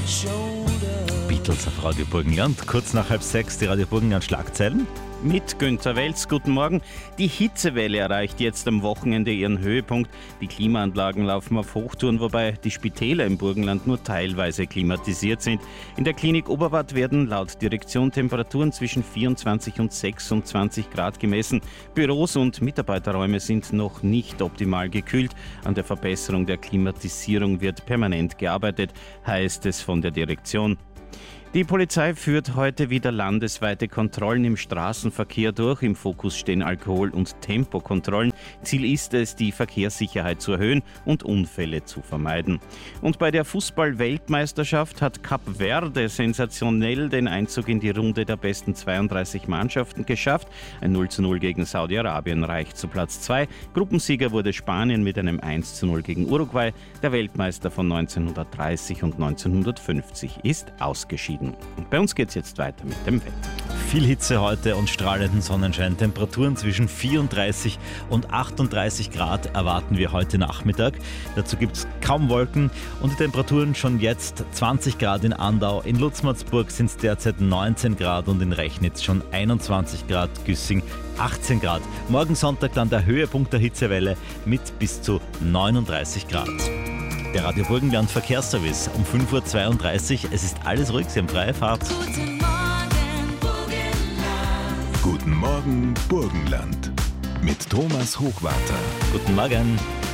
Beatles auf Radio Burgenland. Kurz nach 5:30 die Radio Burgenland Schlagzeilen. Mit Günther Welz, guten Morgen. Die Hitzewelle erreicht jetzt am Wochenende ihren Höhepunkt. Die Klimaanlagen laufen auf Hochtouren, wobei die Spitäler im Burgenland nur teilweise klimatisiert sind. In der Klinik Oberwart werden laut Direktion Temperaturen zwischen 24 und 26 Grad gemessen. Büros und Mitarbeiterräume sind noch nicht optimal gekühlt. An der Verbesserung der Klimatisierung wird permanent gearbeitet, heißt es von der Direktion. Die Polizei führt heute wieder landesweite Kontrollen im Straßenverkehr durch. Im Fokus stehen Alkohol- und Tempokontrollen. Ziel ist es, die Verkehrssicherheit zu erhöhen und Unfälle zu vermeiden. Und bei der Fußball-Weltmeisterschaft hat Kap Verde sensationell den Einzug in die Runde der besten 32 Mannschaften geschafft. Ein 0:0 gegen Saudi-Arabien reicht zu Platz 2. Gruppensieger wurde Spanien mit einem 1:0 gegen Uruguay. Der Weltmeister von 1930 und 1950 ist ausgeschieden. Und bei uns geht es jetzt weiter mit dem Wetter. Viel Hitze heute und strahlenden Sonnenschein. Temperaturen zwischen 34 und 38 Grad erwarten wir heute Nachmittag. Dazu gibt es kaum Wolken und die Temperaturen schon jetzt 20 Grad in Andau. In Lutzmatzburg sind es derzeit 19 Grad und in Rechnitz schon 21 Grad, Güssing 18 Grad. Morgen Sonntag dann der Höhepunkt der Hitzewelle mit bis zu 39 Grad. Der Radio Burgenland Verkehrsservice um 5:32 Uhr. Es ist alles ruhig, Sie haben freie Fahrt. Guten Morgen, Burgenland. Guten Morgen, Burgenland. Mit Thomas Hochwarter. Guten Morgen.